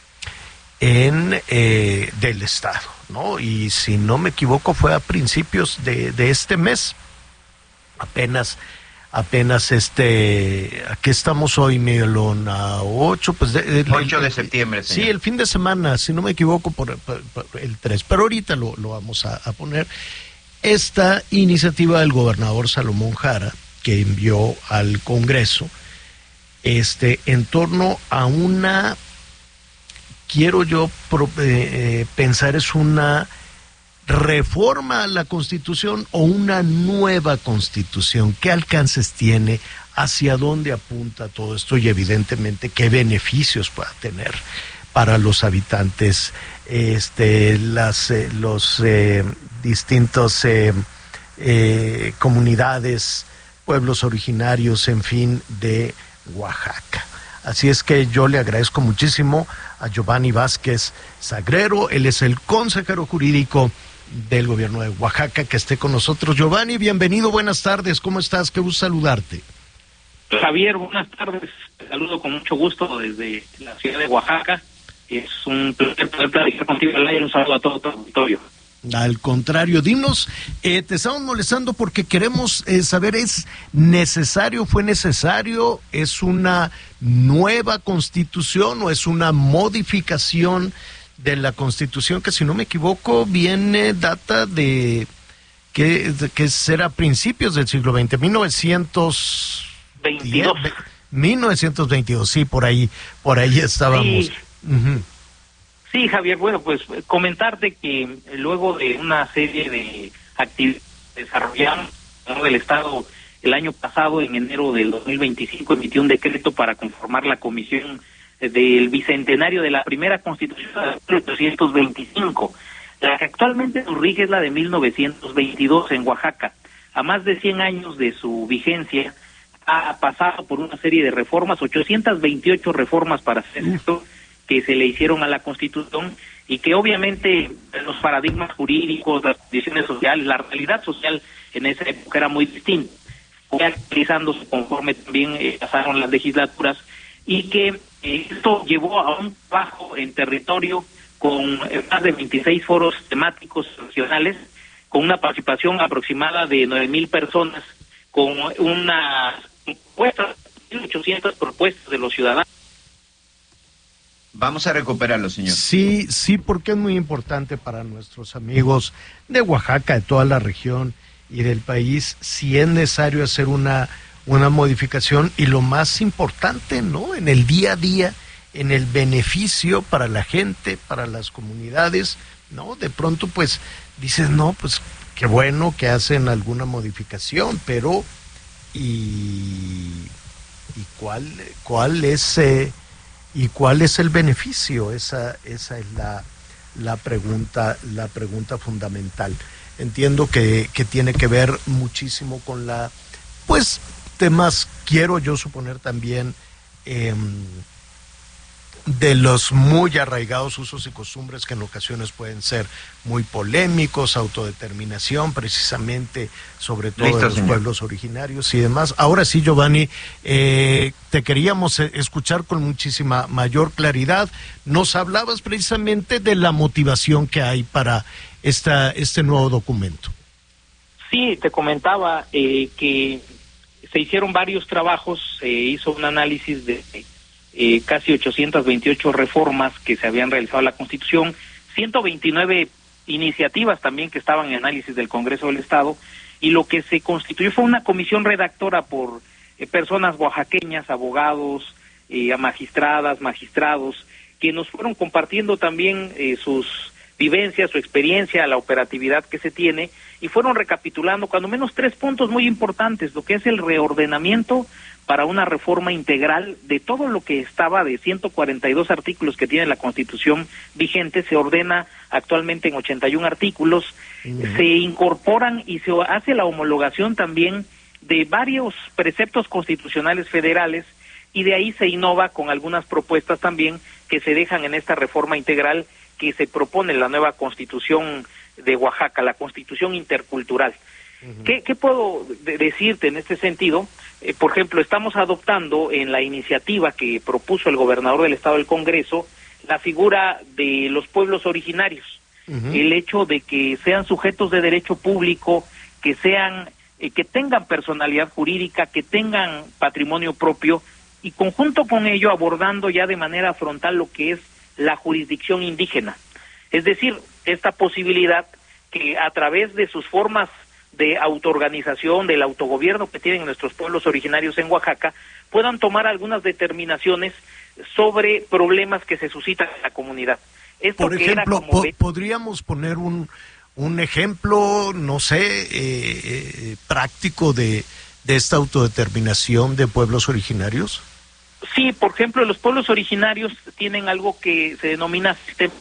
C: en eh, del Estado, ¿no? Y si no me equivoco fue a principios de, de este mes, apenas apenas este, aquí estamos hoy, Miguelón, a ocho, pues de, de,
D: ocho de septiembre, señor.
C: Sí, el fin de semana, si no me equivoco, por, por, por el tres, pero ahorita lo, lo vamos a, a poner. Esta iniciativa del gobernador Salomón Jara, que envió al Congreso, este, en torno a una, quiero yo pro, eh, pensar, es una reforma a la Constitución o una nueva Constitución. ¿Qué alcances tiene? ¿Hacia dónde apunta todo esto? Y evidentemente, ¿qué beneficios pueda tener para los habitantes, este, las, eh, los eh, distintos eh, eh, comunidades, pueblos originarios, en fin, de Oaxaca? Así es que yo le agradezco muchísimo a Giovanni Vázquez Sagrero, él es el consejero jurídico del gobierno de Oaxaca, que esté con nosotros. Giovanni, bienvenido, buenas tardes, ¿cómo estás? Qué gusto saludarte.
W: Javier, buenas tardes, te saludo con mucho gusto desde la ciudad de Oaxaca. Es un placer poder platicar contigo, y un saludo a todo tu auditorio.
C: Al contrario, dinos, eh, te estamos molestando porque queremos eh, saber, ¿es necesario, fue necesario, es una nueva constitución o es una modificación de la Constitución que, si no me equivoco, viene, data de, que, de, que será principios del siglo veinte, mil novecientos veintidós. mil novecientos veintidós, sí, por ahí, por ahí estábamos.
W: Sí.
C: Uh-huh.
W: Sí, Javier, bueno, pues comentarte que luego de una serie de actividades desarrolladas del Estado el año pasado, en enero del dos mil veinticinco, emitió un decreto para conformar la comisión del bicentenario de la primera Constitución de mil ochocientos veinticinco. La que actualmente nos rige es la de mil novecientos veintidós en Oaxaca. A más de cien años de su vigencia, ha pasado por una serie de reformas, ochocientas veintiocho reformas para hacer esto, que se le hicieron a la Constitución, y que obviamente los paradigmas jurídicos, las condiciones sociales, la realidad social en esa época era muy distinta. Fue actualizándose conforme también eh, pasaron las legislaturas, y que eh, esto llevó a un trabajo en territorio con eh, más de veintiséis foros temáticos nacionales, con una participación aproximada de nueve mil personas, con unas propuestas, mil ochocientas propuestas de los ciudadanos.
D: Vamos a recuperarlo, señor.
C: Sí, sí, porque es muy importante para nuestros amigos de Oaxaca, de toda la región y del país, si es necesario hacer una, una modificación, y lo más importante, ¿no?, en el día a día, en el beneficio para la gente, para las comunidades, ¿no? De pronto, pues, dices, no, pues, qué bueno que hacen alguna modificación, pero, ¿y, y cuál, cuál es... Eh, ¿Y cuál es el beneficio? Esa, esa es la, la pregunta, la pregunta fundamental. Entiendo que, que tiene que ver muchísimo con la, pues, temas, quiero yo suponer también, eh, de los muy arraigados usos y costumbres que en ocasiones pueden ser muy polémicos, autodeterminación precisamente, sobre todo
D: Listo,
C: de los
D: señor.
C: pueblos originarios y demás. Ahora sí, Giovanni, eh, te queríamos escuchar con muchísima mayor claridad. Nos hablabas precisamente de la motivación que hay para esta, este nuevo documento.
W: Sí, te comentaba eh, que se hicieron varios trabajos, se hizo un análisis de eh, casi ochocientas veintiocho reformas que se habían realizado a la Constitución, ciento veintinueve iniciativas también que estaban en análisis del Congreso del Estado, y lo que se constituyó fue una comisión redactora por eh, personas oaxaqueñas, abogados, eh, magistradas, magistrados, que nos fueron compartiendo también eh, sus vivencias, su experiencia, la operatividad que se tiene, y fueron recapitulando cuando menos tres puntos muy importantes, lo que es el reordenamiento para una reforma integral de todo lo que estaba de ciento cuarenta y dos artículos que tiene la Constitución vigente, se ordena actualmente en ochenta y un artículos, uh-huh. Se incorporan y se hace la homologación también de varios preceptos constitucionales federales, y de ahí se innova con algunas propuestas también que se dejan en esta reforma integral que se propone la nueva Constitución de Oaxaca, la Constitución Intercultural. Uh-huh. ¿Qué, qué puedo de- decirte en este sentido? Eh, por ejemplo, estamos adoptando en la iniciativa que propuso el gobernador del Estado del Congreso la figura de los pueblos originarios, uh-huh. El hecho de que sean sujetos de derecho público, que sean, eh, que tengan personalidad jurídica, que tengan patrimonio propio, y conjunto con ello abordando ya de manera frontal lo que es la jurisdicción indígena, es decir, esta posibilidad que a través de sus formas de autoorganización, del autogobierno que tienen nuestros pueblos originarios en Oaxaca, puedan tomar algunas determinaciones sobre problemas que se suscitan en la comunidad. Esto
C: Por
W: que
C: ejemplo,
W: era como
C: po-
W: ve-
C: podríamos poner un, un ejemplo, no sé, eh, eh, práctico de, de esta autodeterminación de pueblos originarios.
W: Sí, por ejemplo, los pueblos originarios tienen algo que se denomina sistema.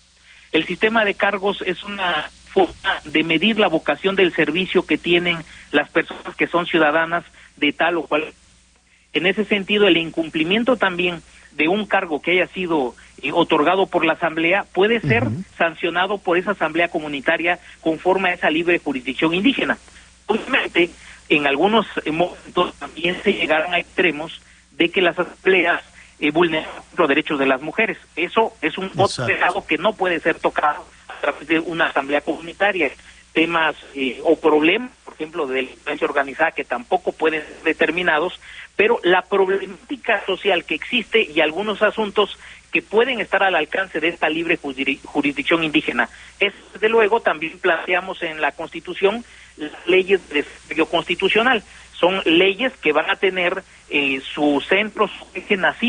W: El sistema de cargos es una forma de medir la vocación del servicio que tienen las personas que son ciudadanas de tal o cual. En ese sentido, el incumplimiento también de un cargo que haya sido eh, otorgado por la Asamblea puede ser uh-huh. sancionado por esa Asamblea comunitaria conforme a esa libre jurisdicción indígena. Obviamente, en algunos momentos también se llegaron a extremos de que las asambleas eh, vulneran los derechos de las mujeres. Eso es un otro pecado que no puede ser tocado a través de una asamblea comunitaria. Temas eh, o problemas, por ejemplo, de delincuencia organizada que tampoco pueden ser determinados, pero la problemática social que existe y algunos asuntos que pueden estar al alcance de esta libre jurisdicción indígena. Es, desde luego, también planteamos en la Constitución las leyes de desarrollo constitucional. Son leyes que van a tener eh, sus centros nacidas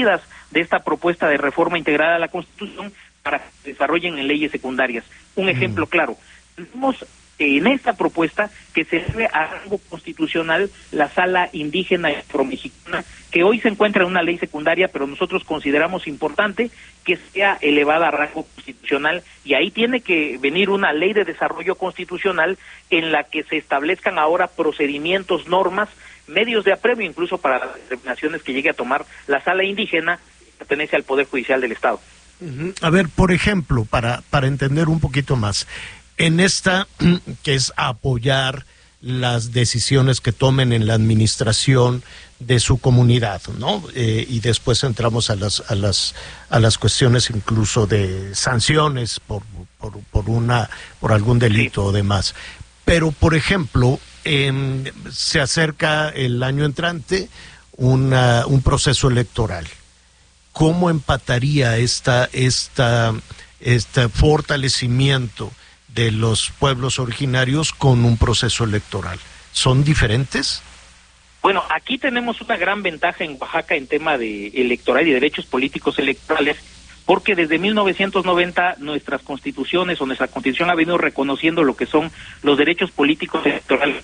W: de esta propuesta de reforma integral a la Constitución para que se desarrollen en leyes secundarias. Un ejemplo mm. claro, tenemos en esta propuesta que se eleve a rango constitucional la sala indígena y afromexicana, que hoy se encuentra en una ley secundaria, pero nosotros consideramos importante que sea elevada a rango constitucional, y ahí tiene que venir una ley de desarrollo constitucional en la que se establezcan ahora procedimientos, normas, medios de apremio, incluso para las determinaciones que llegue a tomar la sala indígena, que pertenece al Poder Judicial del Estado.
C: Uh-huh. A ver, por ejemplo, para, para entender un poquito más, en esta, que es apoyar las decisiones que tomen en la administración de su comunidad, ¿no? Eh, y después entramos a las a las a las cuestiones incluso de sanciones por por, por una por algún delito sí. o demás. Pero, por ejemplo, eh, se acerca el año entrante una, un proceso electoral. ¿Cómo empataría esta esta este fortalecimiento de los pueblos originarios con un proceso electoral? ¿Son diferentes?
W: Bueno, aquí tenemos una gran ventaja en Oaxaca en tema de electoral y derechos políticos electorales, porque desde mil novecientos noventa nuestras constituciones o nuestra constitución ha venido reconociendo lo que son los derechos políticos electorales,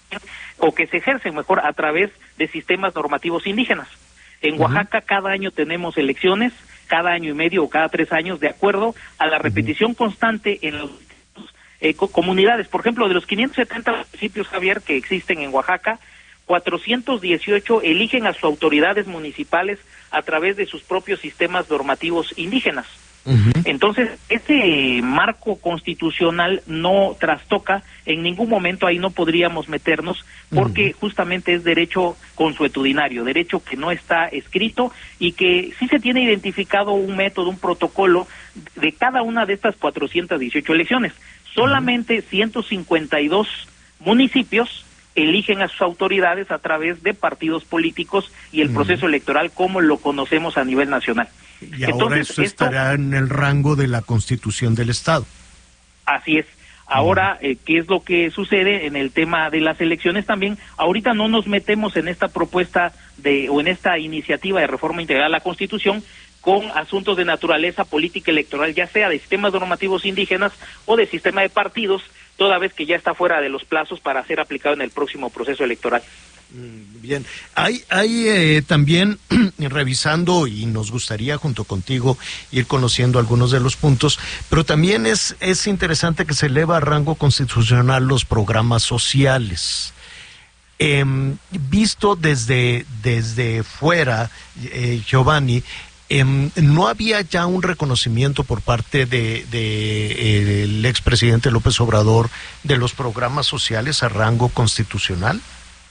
W: o que se ejercen mejor a través de sistemas normativos indígenas. En Oaxaca uh-huh. cada año tenemos elecciones, cada año y medio o cada tres años, de acuerdo a la repetición uh-huh. constante en los Eh, co- comunidades. Por ejemplo, de los quinientos setenta municipios, Javier, que existen en Oaxaca, cuatrocientos dieciocho eligen a sus autoridades municipales a través de sus propios sistemas normativos indígenas. Uh-huh. Entonces, ese marco constitucional no trastoca en ningún momento, ahí no podríamos meternos, porque uh-huh. justamente es derecho consuetudinario, derecho que no está escrito y que sí se tiene identificado un método, un protocolo de cada una de estas cuatrocientas dieciocho elecciones. Solamente ciento cincuenta y dos municipios eligen a sus autoridades a través de partidos políticos y el mm. proceso electoral como lo conocemos a nivel nacional.
C: Y Entonces, ahora eso esto, estará en el rango de la Constitución del Estado.
W: Así es. Ahora, eh, ¿qué es lo que sucede en el tema de las elecciones también? Ahorita no nos metemos en esta propuesta de o en esta iniciativa de reforma integral a la Constitución con asuntos de naturaleza política electoral, ya sea de sistemas normativos indígenas o de sistema de partidos, toda vez que ya está fuera de los plazos para ser aplicado en el próximo proceso electoral.
C: Bien, hay, hay eh, también, revisando, y nos gustaría junto contigo ir conociendo algunos de los puntos, pero también es, es interesante que se eleva a rango constitucional los programas sociales. Eh, visto desde, desde fuera, eh, Giovanni, Eh, ¿no había ya un reconocimiento por parte de, de eh, el expresidente López Obrador de los programas sociales a rango constitucional?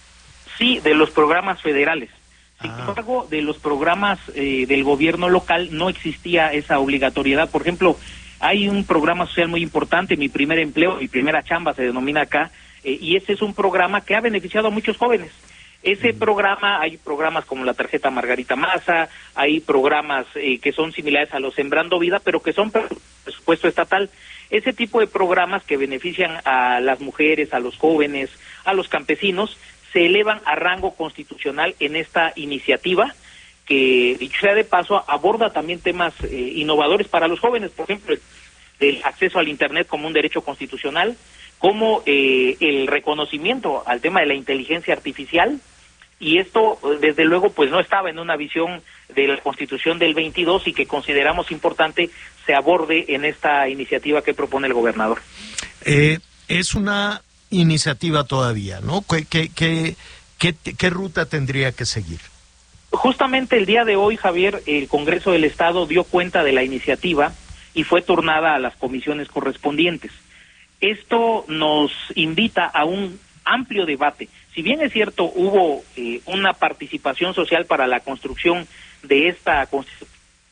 W: Sí, de los programas federales. Sin ah. embargo, de los programas eh, del gobierno local no existía esa obligatoriedad. Por ejemplo, hay un programa social muy importante, Mi Primer Empleo, Mi Primera Chamba se denomina acá, eh, y ese es un programa que ha beneficiado a muchos jóvenes. Ese programa, hay programas como la tarjeta Margarita Maza, hay programas eh, que son similares a los Sembrando Vida, pero que son presupuesto estatal. Ese tipo de programas que benefician a las mujeres, a los jóvenes, a los campesinos, se elevan a rango constitucional en esta iniciativa, que, dicho sea de paso, aborda también temas eh, innovadores para los jóvenes, por ejemplo, el, el acceso al Internet como un derecho constitucional, como eh, el reconocimiento al tema de la inteligencia artificial, y esto desde luego pues no estaba en una visión de la Constitución del veintidós y que consideramos importante se aborde en esta iniciativa que propone el gobernador.
C: Eh, es una iniciativa todavía, ¿no? ¿Qué, qué, qué, qué, qué ruta tendría que seguir?
W: Justamente el día de hoy, Javier, el Congreso del Estado dio cuenta de la iniciativa y fue turnada a las comisiones correspondientes. Esto nos invita a un amplio debate. Si bien es cierto, hubo eh, una participación social para la construcción de esta Constitución.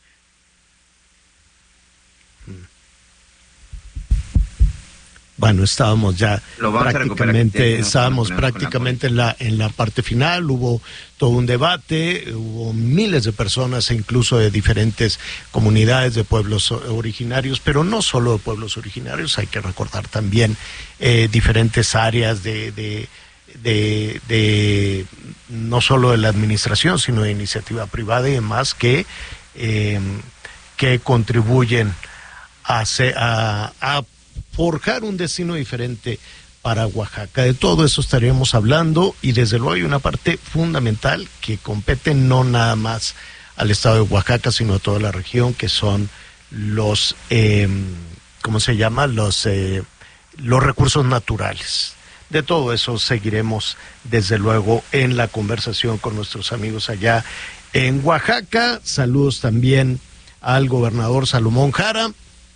C: Bueno, estábamos ya prácticamente, estábamos
D: no,
C: prácticamente en la en la parte final, hubo todo un debate, hubo miles de personas e incluso de diferentes comunidades de pueblos originarios, pero no solo de pueblos originarios, hay que recordar también eh, diferentes áreas de, de, de, de no solo de la administración, sino de iniciativa privada y demás que eh, que contribuyen a, a, a forjar un destino diferente para Oaxaca. De todo eso estaremos hablando y desde luego hay una parte fundamental que compete no nada más al estado de Oaxaca, sino a toda la región, que son los, eh, ¿cómo se llama? Los, eh, los recursos naturales. De todo eso seguiremos desde luego en la conversación con nuestros amigos allá en Oaxaca. Saludos también al gobernador Salomón Jara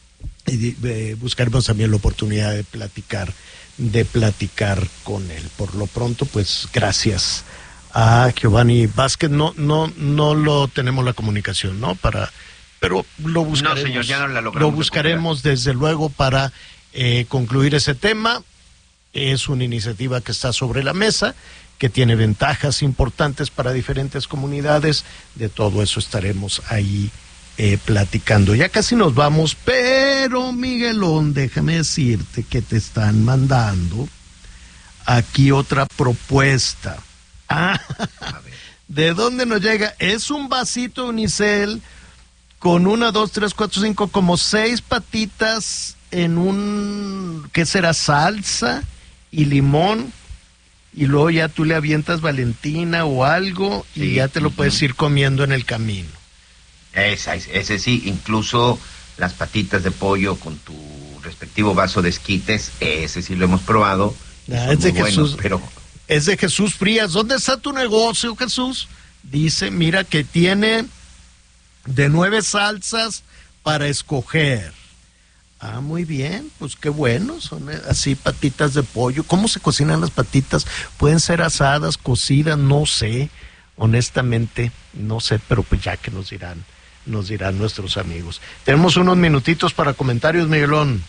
C: y eh, buscaremos también la oportunidad de platicar, de platicar con él. Por lo pronto, pues gracias a Giovanni Vázquez. No, no, no lo tenemos la comunicación, ¿no? Para, pero lo buscaremos. No, señor, ya no la logramos. Lo buscaremos desde luego para eh, concluir ese tema. Es una iniciativa que está sobre la mesa, que tiene ventajas importantes para diferentes comunidades. De todo eso estaremos ahí eh, platicando. Ya casi nos vamos, pero Miguelón, déjame decirte que te están mandando aquí otra propuesta. Ah, ¿de dónde nos llega? Es un vasito unicel con una, dos, tres, cuatro, cinco, como seis patitas en un, ¿qué será? Salsa y limón, y luego ya tú le avientas Valentina o algo, sí, y ya te lo uh-huh. puedes ir comiendo en el camino.
D: Esa, ese sí, incluso las patitas de pollo con tu respectivo vaso de esquites, ese sí lo hemos probado.
C: Ah, es de Jesús, buenos, pero... es de Jesús Frías. ¿Dónde está tu negocio, Jesús? Dice, mira que tiene de nueve salsas para escoger. Ah, muy bien, pues qué bueno, son así patitas de pollo. ¿Cómo se cocinan las patitas? Pueden ser asadas, cocidas, no sé, honestamente, no sé, pero pues ya que nos dirán, nos dirán nuestros amigos. Tenemos unos minutitos para comentarios, Miguelón.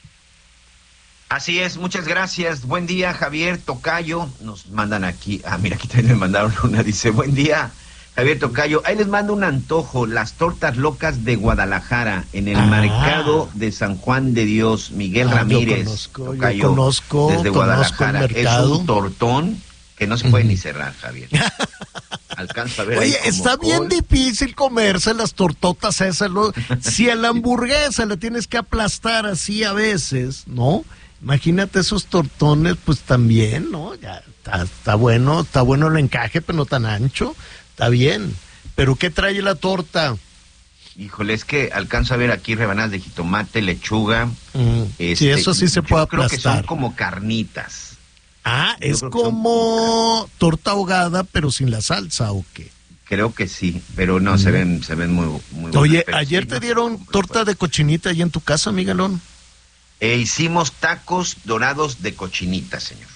D: Así es, muchas gracias. Buen día, Javier Tocayo. Nos mandan aquí, ah, mira, aquí también me mandaron una, dice, buen día, Javier Tocayo. Ahí les mando un antojo, las tortas locas de Guadalajara, en el ah. mercado de San Juan de Dios. Miguel ah, Ramírez,
C: yo conozco,
D: Tocayo,
C: yo conozco,
D: desde Guadalajara. Es un tortón que no se puede mm. ni cerrar, Javier. Alcanza a ver.
C: Oye, está bien col. difícil comerse las tortotas esas, ¿no? Si a la hamburguesa le tienes que aplastar así a veces, ¿no? Imagínate esos tortones, pues también, ¿no? Ya está, está bueno, está bueno el encaje, pero no tan ancho. Está bien, pero ¿qué trae la torta?
D: Híjole, es que alcanzo a ver aquí rebanadas de jitomate, lechuga.
C: Mm, este, sí, eso sí se puede aplastar.
D: Creo que son como carnitas.
C: Ah, yo es como son... torta ahogada, pero sin la salsa, ¿o qué?
D: Creo que sí, pero no, mm. se ven se ven muy, muy
C: Oye,
D: buenas,
C: ayer
D: sí,
C: te
D: no,
C: dieron
D: no,
C: torta de cochinita ahí en tu casa, Miguelón.
D: E hicimos tacos dorados de cochinita, señor.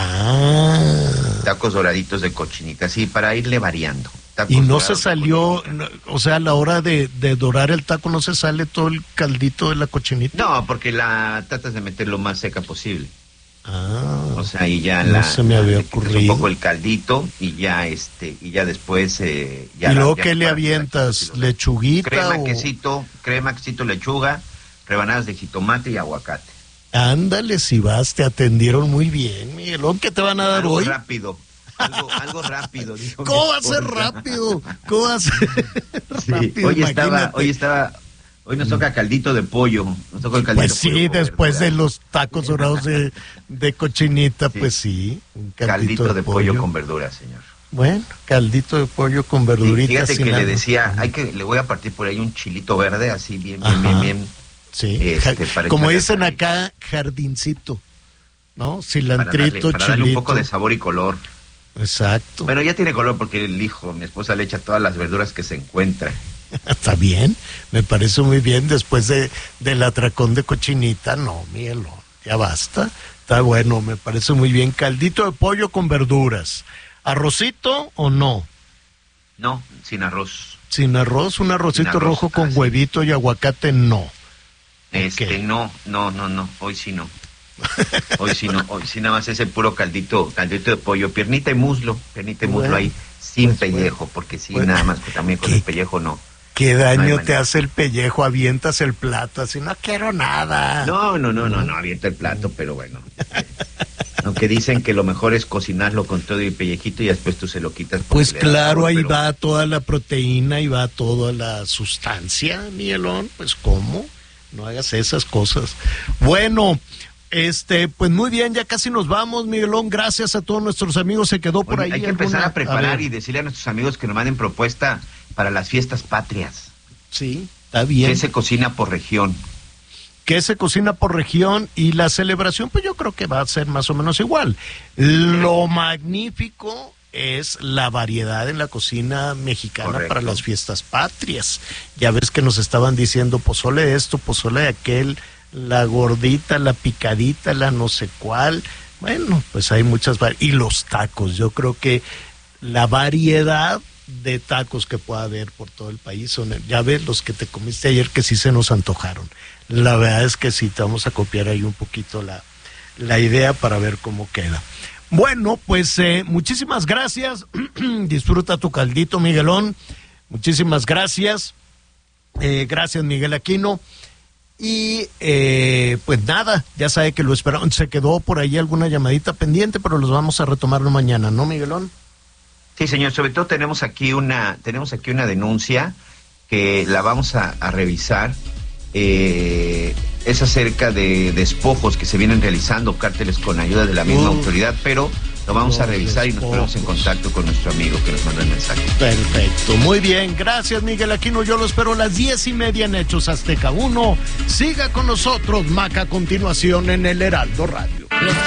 C: Ah.
D: Tacos doraditos de cochinita, sí, para irle variando. Tacos
C: y no se salió, no, o sea, a la hora de, de dorar el taco no se sale todo el caldito de la cochinita.
D: No, porque la tratas de meter lo más seca posible.
C: Ah.
D: O sea, y ya
C: no
D: la,
C: se me había ocurrido.
D: Un poco el caldito y ya este y ya después eh, ya
C: ¿Y luego
D: ya
C: qué le avientas? ¿Lechuguita?
D: Crema,
C: o...
D: quesito, crema, quesito, lechuga, rebanadas de jitomate y aguacate.
C: Ándale, si vas, te atendieron muy bien, Miguelón. ¿Qué te van a dar
D: algo
C: hoy?
D: rápido, algo, algo rápido. Dijo
C: ¿Cómo va a ser rápido? ¿Cómo va a ser
D: sí.
C: rápido?
D: Hoy estaba, hoy estaba, hoy nos toca caldito de pollo. Nos toca el caldito
C: pues sí,
D: de pollo
C: después de los tacos dorados de, de cochinita, sí. pues sí.
D: Un caldito, caldito de, de pollo. pollo con verduras, señor.
C: Bueno, caldito de pollo con verduritas.
D: Sí, fíjate que
C: algo.
D: le decía, hay que, le voy a partir por ahí un chilito verde, así bien, bien, bien, bien.
C: Sí,
D: este,
C: como dicen acá, jardincito, ¿no? Cilantrito,
D: para darle, para darle un poco de sabor y color.
C: Exacto.
D: Bueno, ya tiene color porque el hijo, mi esposa le echa todas las verduras que se encuentra.
C: Está bien, me parece muy bien. Después de del atracón de cochinita, no, Miguelón, ya basta. Está bueno, me parece muy bien. Caldito de pollo con verduras. ¿Arrocito o no?
D: No, sin arroz.
C: Sin arroz, un arrocito arroz, rojo con así. Huevito y aguacate, no.
D: Este, okay. no, no, no, no, hoy sí no. Hoy sí no, hoy sí nada más ese puro caldito, caldito de pollo, piernita y muslo, piernita y muslo bueno, ahí, sin pues pellejo, bueno, porque sí, bueno, nada más, que también con el pellejo no.
C: ¿Qué daño no te hace el pellejo? Avientas el plato, así, no quiero nada.
D: No, no, no, no, no, aviento el plato, pero bueno. Aunque dicen que lo mejor es cocinarlo con todo y pellejito y después tú se lo quitas.
C: Pues claro,
D: sabor,
C: ahí
D: pero...
C: va toda la proteína, ahí va toda la sustancia, Miguelón. Pues ¿cómo? No hagas esas cosas. Bueno, este, pues muy bien, ya casi nos vamos, Miguelón. Gracias a todos nuestros amigos. Se quedó por
D: Bueno,
C: ahí.
D: hay que
C: alguna...
D: empezar a preparar
C: a
D: y decirle a nuestros amigos que nos manden propuesta para las fiestas patrias.
C: Sí, está bien.
D: ¿Qué se cocina por región?
C: ¿Qué se cocina por región? Y la celebración, pues yo creo que va a ser más o menos igual. Lo magnífico es la variedad en la cocina mexicana. Correcto. Para las fiestas patrias. Ya ves que nos estaban diciendo pozole de esto, pozole de aquel, la gordita, la picadita, la no sé cuál. Bueno, pues hay muchas variedades. Y los tacos, yo creo que la variedad de tacos que pueda haber por todo el país son, ya ves, los que te comiste ayer que sí se nos antojaron. La verdad es que sí, te vamos a copiar ahí un poquito la, la idea para ver cómo queda. Bueno, pues eh, muchísimas gracias. Disfruta tu caldito, Miguelón. Muchísimas gracias. Eh, gracias, Miguel Aquino. Y eh, pues nada, ya sabe que lo esperaron. Se quedó por ahí alguna llamadita pendiente, pero los vamos a retomarlo mañana, ¿no, Miguelón?
D: Sí, señor, sobre todo tenemos aquí una, tenemos aquí una denuncia que la vamos a, a revisar. Eh, es acerca de despojos que se vienen realizando, cárteles con ayuda de la misma uh, autoridad, pero lo vamos a revisar despojos. Y nos ponemos en contacto con nuestro amigo que nos mandó el mensaje.
C: Perfecto, muy bien, gracias Miguel Aquino. Yo lo espero a las diez y media en Hechos Azteca uno. Siga con nosotros, Maca, a continuación en el Heraldo Radio.